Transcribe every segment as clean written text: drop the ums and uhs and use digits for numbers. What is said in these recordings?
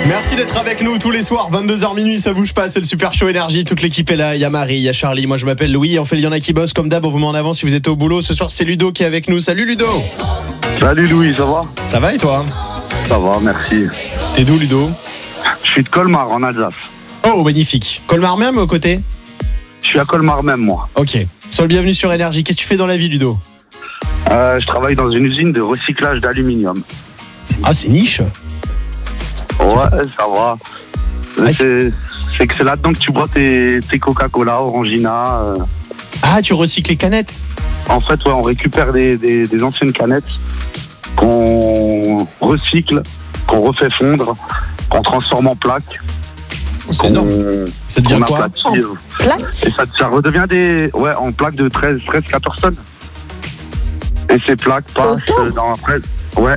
Merci d'être avec nous tous les soirs, 22h minuit, ça bouge pas, c'est le Super Show Énergie, toute l'équipe est là, il y a Marie, il y a Charlie, moi je m'appelle Louis, en fait il y en a qui bossent comme d'hab, on vous met en avant si vous êtes au boulot, ce soir c'est Ludo qui est avec nous, salut Ludo. Salut Louis, ça va ? Ça va et toi ? Ça va, merci. T'es d'où Ludo ? Je suis de Colmar en Alsace. Oh magnifique, Colmar même au côté ? Je suis à Colmar même moi. Ok, sois le bienvenu sur Énergie, qu'est-ce que tu fais dans la vie Ludo ? Je travaille dans une usine de recyclage d'aluminium. Ah c'est niche ? Ouais, ça va. C'est que c'est là-dedans que tu bois tes Coca-Cola, Orangina. Ah tu recycles les canettes ? En fait, ouais, on récupère des anciennes canettes qu'on recycle, qu'on refait fondre, qu'on transforme en plaques. C'est énorme. Ça devient quoi ? Plaques ? Et ça redevient en plaques de 13-14 tonnes. Et ces plaques passent dans après. Ouais.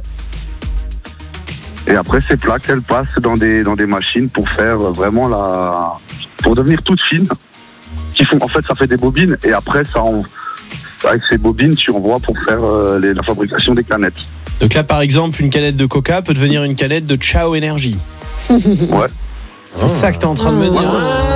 Et après ces plaques, elles passent dans des machines pour faire vraiment pour devenir toutes fines. En fait, ça fait des bobines et après avec ces bobines, tu envoies pour faire la fabrication des canettes. Donc là, par exemple, une canette de Coca peut devenir une canette de Ciao Énergie. Ouais. C'est ça que t'es en train de me dire.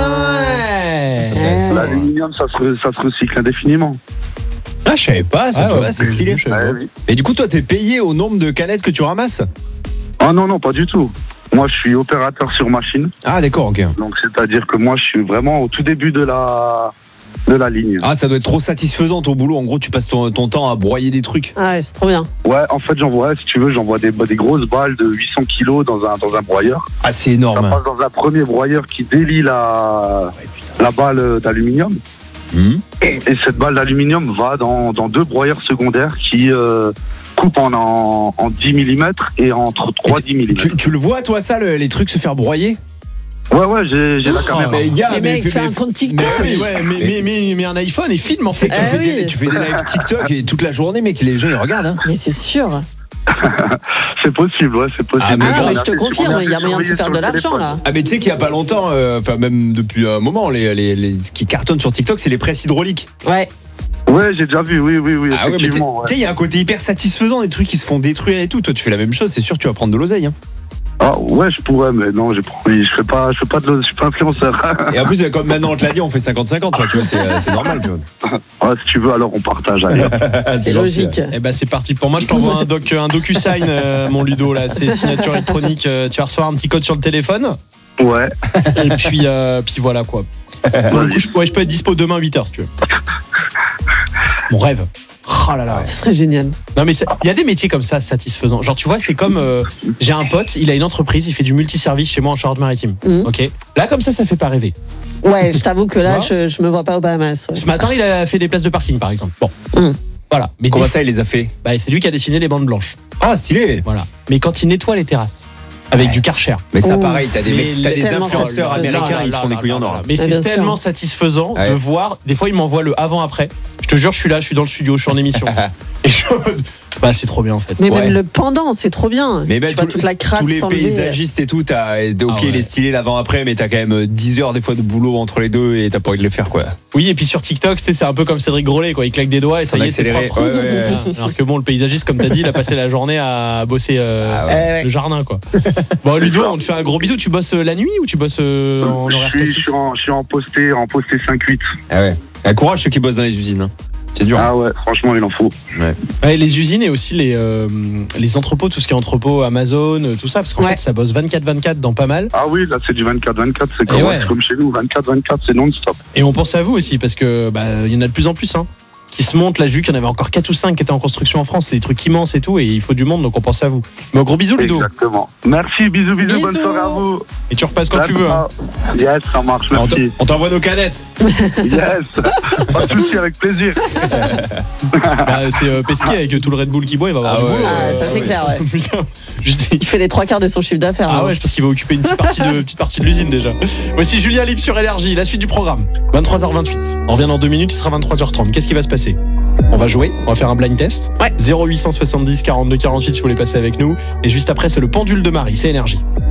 Ouais. L'aluminium, ça se recycle indéfiniment. Ah, je savais pas, ça, c'est stylé. Oui. Et du coup, toi, t'es payé au nombre de canettes que tu ramasses ? Ah non, pas du tout. Moi, je suis opérateur sur machine. Ah, d'accord, ok. Donc, c'est-à-dire que moi, je suis vraiment au tout début de la ligne. Ah, ça doit être trop satisfaisant ton boulot. En gros, tu passes ton temps à broyer des trucs. Ah ouais, c'est trop bien. Ouais, en fait, j'envoie des grosses balles de 800 kilos dans un broyeur. Ah, c'est énorme. Ça passe dans un premier broyeur qui délie la balle d'aluminium. Et cette balle d'aluminium va dans deux broyeurs secondaires qui coupent en 10 mm et entre 3-10 mm. Tu le vois, toi, ça, les trucs se faire broyer ? Ouais, j'ai la caméra. Mais gars, Les mecs, fais un compte TikTok. Mais un iPhone et filme en fait. Tu fais des lives TikTok et toute la journée, mec, les gens ils regardent. Hein. Mais c'est sûr. C'est possible, ouais, c'est possible. Mais je te confirme, il y a moyen de se faire de l'argent là. Ah, mais tu sais qu'il y a pas longtemps, enfin même depuis un moment, ce qui cartonne sur TikTok, c'est les presses hydrauliques. Ouais. Ouais, j'ai déjà vu, oui, Ah ouais, mais tu effectivement. sais, il y a un côté hyper satisfaisant, des trucs qui se font détruire et tout. Toi, tu fais la même chose, c'est sûr, tu vas prendre de l'oseille. Hein. Ah ouais, je pourrais, mais non, je fais pas je suis pas influenceur. Et en plus, comme maintenant on te l'a dit, on fait 50-50, tu vois, c'est normal, tu vois. Ah, si tu veux, alors on partage. Allez. C'est logique. Eh ben c'est parti pour moi, je t'envoie un DocuSign, mon Ludo là, c'est signature électronique. Tu vas recevoir un petit code sur le téléphone. Ouais. Et puis voilà quoi. Bon, du coup, je peux être dispo demain 8h si tu veux. Mon rêve. Oh là là. Ce serait génial. Non mais il y a des métiers comme ça satisfaisants. Genre tu vois, c'est comme j'ai un pote, il a une entreprise, il fait du multiservice chez moi en Charente-Maritime. Ok. Là comme ça fait pas rêver. Ouais, je t'avoue que là, je me vois pas aux Bahamas. Ouais. Ce matin, il a fait des places de parking par exemple. Bon. Voilà. Mais comment ça, il les a fait ? Bah c'est lui qui a dessiné les bandes blanches. Ah, stylé. Voilà. Mais quand il nettoie les terrasses avec du Karcher. Mais ça, pareil, t'as des tellement influenceurs américains, ils se font des couilles en or. Mais c'est bien tellement sûr. satisfaisant de voir. Des fois, il m'envoie le avant-après. Je te jure, je suis dans le studio, je suis en émission. Et c'est trop bien en fait. Mais même le pendant, c'est trop bien. Mais tu vois toute la crasse tous les s'enlever. paysagistes et tout, les stylés l'avant-après, mais t'as quand même 10 heures des fois de boulot entre les deux et t'as pas envie de les faire, quoi. Oui, et puis sur TikTok, c'est un peu comme Cédric Grolet, quoi. Il claque des doigts et ça y est, c'est propre. Ouais. Alors que bon, le paysagiste, comme t'as dit, il a passé la journée à bosser le jardin, quoi. Bon, Ludo, on te fait un gros bisou. Tu bosses la nuit ou tu bosses en horaire classique ? Je suis en posté 5-8. Ah ouais. Courage ceux qui bossent dans les usines. Hein. C'est dur. Ah ouais, franchement, il en faut. Ouais, les usines et aussi les entrepôts, tout ce qui est entrepôt, Amazon, tout ça, parce qu'en fait, ça bosse 24/24 dans pas mal. Ah oui, là, c'est du 24/24, c'est comme chez nous, 24/24, c'est non-stop. Et on pense à vous aussi, parce que il y en a de plus en plus, hein, qui se montent. Là, j'ai vu qu'il y en avait encore 4 ou 5 qui étaient en construction en France. C'est des trucs immenses et tout, et il faut du monde, donc on pense à vous. Mais gros bisous, Ludo. Exactement. Merci, bisous, bonne soirée à vous. Et tu repasses quand tu veux. Hein. Yes, ça marche, merci. On t'envoie nos canettes. Yes, pas de soucis, avec plaisir. C'est Pesquet avec tout le Red Bull qui boit, il va avoir du boulot. Ah, ça c'est clair, ouais. Putain, Il fait les 3/4 de son chiffre d'affaires. Ah ouais, je pense qu'il va occuper une petite partie de l'usine déjà. Voici Julien Libre sur Énergie, la suite du programme. 23h28. On revient dans 2 minutes, il sera 23h30. Qu'est-ce qui va se passer ? On va jouer, on va faire un blind test. Ouais. 0870 42 48 si vous voulez passer avec nous. Et juste après, c'est le pendule de Marie, c'est Énergie.